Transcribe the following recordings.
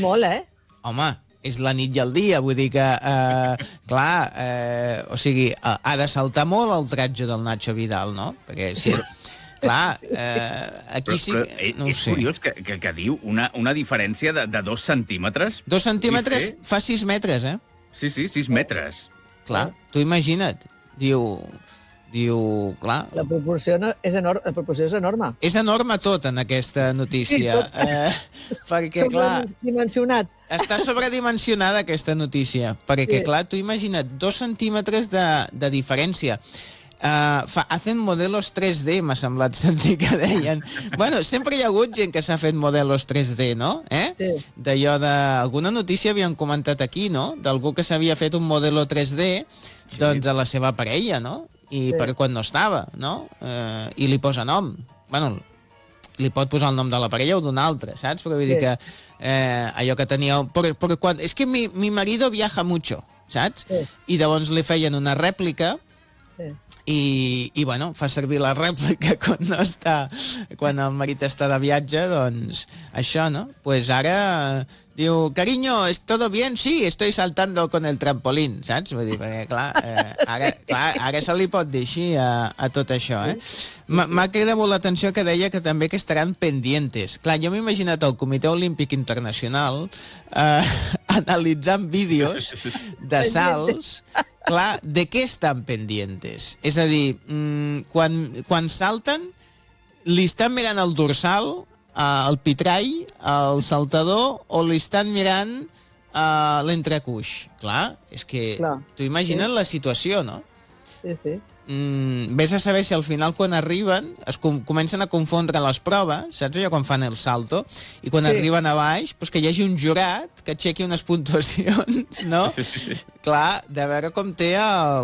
molt, eh? Home, és la nit i el dia, vull dir que, clar, o sigui, ha de saltar molt el tratge del Nacho Vidal, no? Perquè, sí, clar, aquí sí... No és curiós que diu una diferència de 2 centímetres. 2 centímetres fa 6 metres, eh? Sí, 6 metres. Clar, tu imagina't, diu, clar... La proporció és enorme. És enorme tot en aquesta notícia, perquè, clar... Sobredimensionat. Està sobredimensionada aquesta notícia, perquè, clar, tu imagina't 2 centímetres de diferència. Hacen modelos 3D, m'ha semblat sentir que deien. Bueno, sempre hi ha hagut gent que s'ha fet modelos 3D, no? Sí. D'allò alguna notícia havien comentat aquí, no? D'algú que s'havia fet un modelo 3D, doncs, a la seva parella, no? I per quan no estava, no? I li posa nom. Bueno, li pot posar el nom de la parella o d'un altre, saps? Però vull dir que allò que tenia... És que mi marido viaja mucho, saps? I llavors li feien una rèplica i bueno, fa servir la rèplica quan el marit està de viatge, doncs això, no? Pues ara diu, cariño, ¿es todo bien? Sí, estoy saltando con el trampolín, saps? Vull dir, perquè, clar, ara se li pot dir així a tot això, eh? M'ha cridat molt l'atenció que deia que també que estaran pendientes. Clar, jo m'he imaginat el Comitè Olímpic Internacional analitzant vídeos de salts. Clar, de què estan pendientes? És a dir, quan salten, li estan mirant el dorsal, el pitrall, el saltador, o li estan mirant l'entrecuix? Clar, és que tu imagina't la situació, no? Sí. Ves a saber si al final quan arriben es comencen a confondre les proves, saps allò quan fan el salto, i quan arriben a baix, doncs que hi hagi un jurat que aixequi unes puntuacions, no? Clar, de veure com té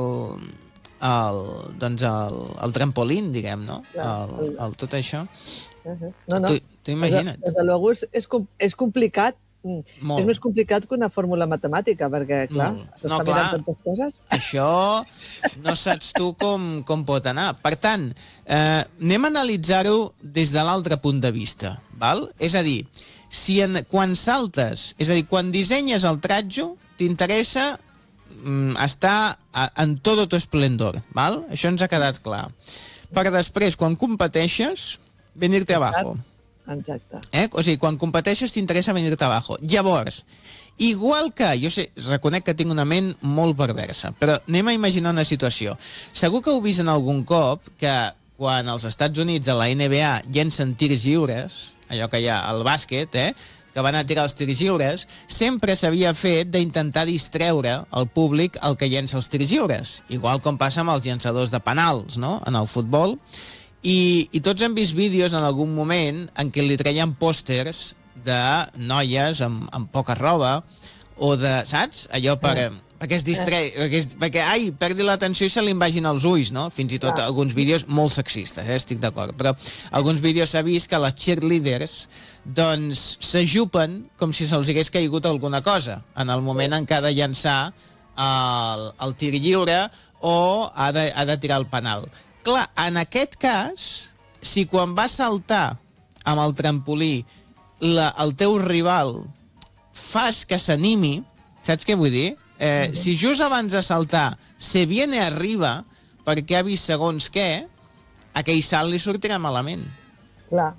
el trampolín, diguem, no? Tot això. Tu imagina't. Des de luego és complicat. És més complicat que una fórmula matemàtica, perquè, clar, s'està mirant tantes coses. Això no saps tu com pot anar. Per tant, anem a analitzar-ho des de l'altre punt de vista, val? És a dir, quan saltes, és a dir, quan dissenyes el tratge, t'interessa estar en tot tu esplendor, val? Això ens ha quedat clar. Per després, quan competeixes, venir-te abajo. Exacte. O sigui, quan competeixes t'interessa venir-te abajo. Llavors, igual que... Jo reconec que tinc una ment molt perversa, però anem a imaginar una situació. Segur que heu vist en algun cop que quan als Estats Units, a la NBA, llencen tirs lliures, allò que hi ha al bàsquet, que van a tirar els tirs lliures, sempre s'havia fet d'intentar distreure el públic el que llença els tirs lliures. Igual com passa amb els llançadors de penals, no?, en el futbol. I tots hem vist vídeos en algun moment en què li treien pòsters de noies amb poca roba o de, saps? Allò perquè es distregui, perquè perdi l'atenció i se li vagin els ulls, no? Fins i tot alguns vídeos molt sexistes, estic d'acord, però alguns vídeos s'ha vist que les cheerleaders doncs s'ajupen com si se'ls hagués caigut alguna cosa en el moment en què ha de llançar el tir lliure o ha de tirar el penal. Clar, en aquest cas, si quan vas saltar amb el trampolí el teu rival fas que s'animi, saps què vull dir? Si just abans de saltar se viene arriba perquè ha vist segons què, aquell salt li sortirà malament. Clar.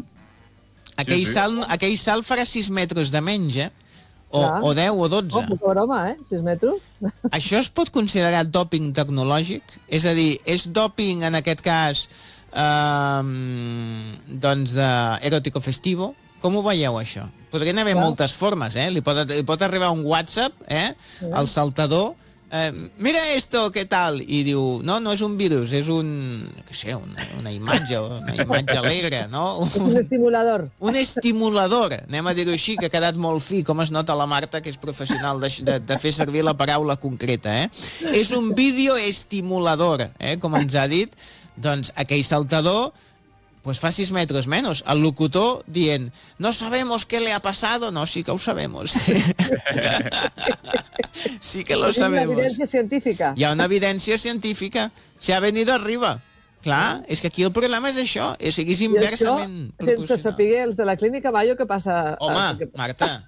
Aquell salt farà 6 metres de menys, o 10 o 12. Poca broma, 6 metres. Això es pot considerar dòping tecnològic? És a dir, és dòping en aquest cas doncs eròtico festivo? Com ho veieu, això? Podrien haver moltes formes, Li pot arribar un WhatsApp, al saltador, mira esto, què tal? I diu, no és un virus, és una imatge alegre, no? És un estimulador. Un estimulador, anem a dir-ho així, que ha quedat molt fi, com es nota la Marta, que és professional de fer servir la paraula concreta, És un videoestimulador, com ens ha dit, doncs aquell saltador pues fa 6 metros menos. El locutor dient, no sabemos qué le ha pasado. No, sí que ho sabemos. Sí que lo sabemos. Hay una evidencia científica. Hi ha una evidència científica. Se ha venido arriba. Clar, és que aquí el problema és això. És inversament proporcional. Sense saber els de la clínica Mayo què passa... Home, Marta,